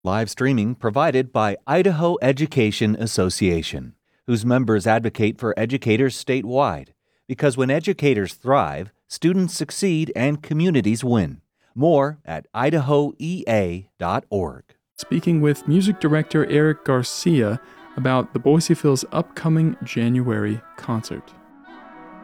Live streaming provided by Idaho Education Association, whose members advocate for educators statewide. Because when educators thrive, students succeed and communities win. More at idahoea.org. Speaking with music director Eric Garcia about the Boise Phil's upcoming January concert.